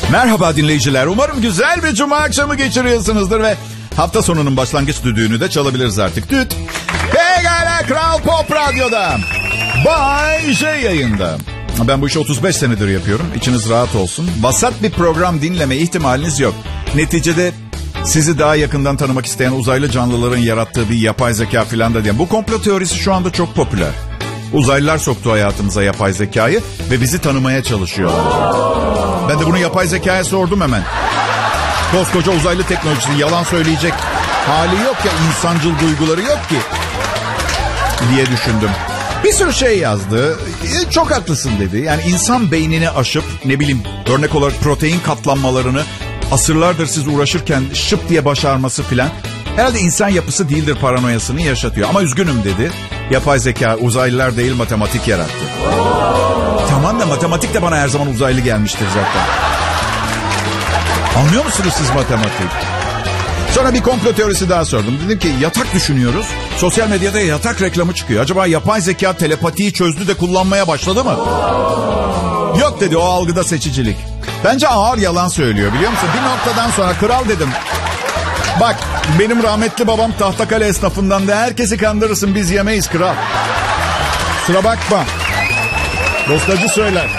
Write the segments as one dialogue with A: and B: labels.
A: Merhaba dinleyiciler. Umarım güzel bir cuma akşamı geçiriyorsunuzdur ve hafta sonunun başlangıç düdüğünü de çalabiliriz artık. Düt. Pekala, Kral Pop Radyo'da. Bay J yayında. Ben bu işi 35 senedir yapıyorum. İçiniz rahat olsun. Vasat bir program dinleme ihtimaliniz yok. Neticede sizi daha yakından tanımak isteyen uzaylı canlıların yarattığı bir yapay zeka filan da diyen. Bu komplo teorisi şu anda çok popüler. Uzaylılar soktu hayatımıza yapay zekayı ve bizi tanımaya çalışıyorlar. Ben de bunu yapay zekaya sordum hemen. Koskoca uzaylı teknolojisi yalan söyleyecek hali yok ya, insancıl duyguları yok ki diye düşündüm. Bir sürü şey yazdı. Çok haklısın dedi. Yani insan beynini aşıp ne bileyim örnek olarak protein katlanmalarını asırlardır siz uğraşırken şıp diye başarması filan. Herhalde insan yapısı değildir paranoyasını yaşatıyor. Ama üzgünüm dedi. Yapay zeka uzaylılar değil matematik yarattı. Tamam da matematik de bana her zaman uzaylı gelmiştir zaten. Anlıyor musunuz siz matematik? Sonra bir komplo teorisi daha sordum. Dedim ki yatak düşünüyoruz. Sosyal medyada yatak reklamı çıkıyor. Acaba yapay zeka telepatiyi çözdü de kullanmaya başladı mı? Yok dedi, o algıda seçicilik. Bence ağır yalan söylüyor biliyor musun? Bir noktadan sonra kral dedim. Bak benim rahmetli babam Tahtakale esnafından da herkesi kandırırsın biz yemeyiz kral. Kusura bakma. Dostacı söyler.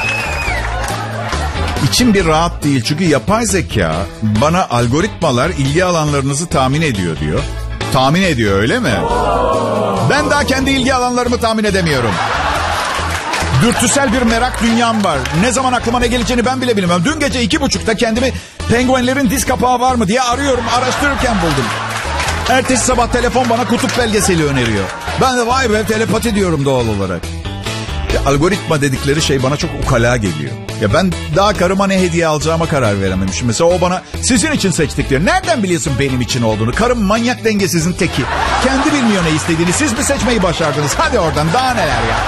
A: İçim bir rahat değil çünkü yapay zeka bana algoritmalar ilgi alanlarınızı tahmin ediyor diyor. Tahmin ediyor öyle mi? Ben daha kendi ilgi alanlarımı tahmin edemiyorum. Dürtüsel bir merak dünyam var. Ne zaman aklıma ne geleceğini ben bile bilmiyorum. Dün gece 2.30'da kendimi penguenlerin diz kapağı var mı diye arıyorum. Araştırırken buldum. Ertesi sabah telefon bana kutup belgeseli öneriyor. Ben de vay be telepati diyorum doğal olarak. Ya, algoritma dedikleri şey bana çok ukala geliyor. Ya ben daha karıma ne hediye alacağıma karar verememişim. Mesela o bana sizin için seçtik diyor. Nereden biliyorsun benim için olduğunu? Karım manyak dengesizin teki. Kendi bilmiyor ne istediğini. Siz mi seçmeyi başardınız? Hadi oradan daha neler ya.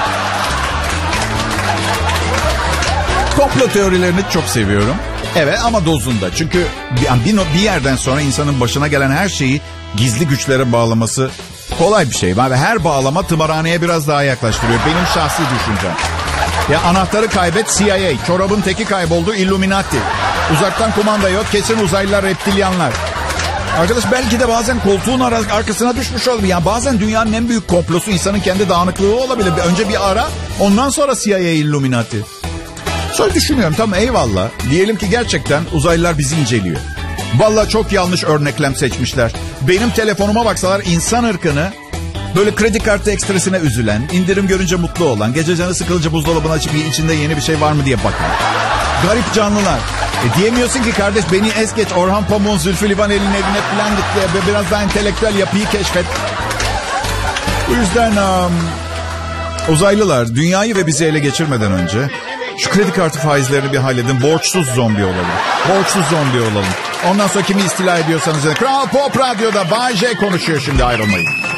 A: Komplo teorilerini çok seviyorum. Evet ama dozunda. Çünkü bir yerden sonra insanın başına gelen her şeyi gizli güçlere bağlaması kolay bir şey. Ve her bağlama tımarhaneye biraz daha yaklaştırıyor. Benim şahsi düşüncem. Ya anahtarı kaybet CIA. Çorabın teki kayboldu Illuminati. Uzaktan kumanda yok kesin uzaylılar reptilyanlar. Arkadaş belki de bazen koltuğun arkasına düşmüş olabilir. Yani bazen dünyanın en büyük komplosu insanın kendi dağınıklığı olabilir. Önce bir ara ondan sonra CIA Illuminati. Sonra düşünüyorum tamam eyvallah. Diyelim ki gerçekten uzaylılar bizi inceliyor. Vallahi çok yanlış örneklem seçmişler. Benim telefonuma baksalar insan ırkını böyle kredi kartı ekstresine üzülen, indirim görünce mutlu olan, gece canı sıkılınca buzdolabını açıp içinde yeni bir şey var mı diye bakan. Garip canlılar. Diyemiyorsun ki kardeş beni es geç Orhan Pamuk'un Zülfü Livaneli'nin evine falan git. Biraz daha entelektüel yapıyı keşfet. Bu yüzden uzaylılar dünyayı ve bizi ele geçirmeden önce şu kredi kartı faizlerini bir halledin. Borçsuz zombi olalım. Borçsuz zombi olalım. Ondan sonra kimi istila ediyorsanız. Kral Pop Radyo'da Bay J konuşuyor şimdi, ayrılmayın.